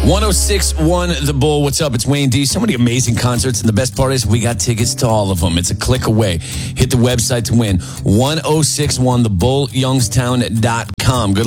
1061 The Bull. What's up? It's Wayne D. So many amazing concerts, and the best part is we got tickets to all of them. It's a click away. Hit the website to win. 1061thebullyungstown.com. Good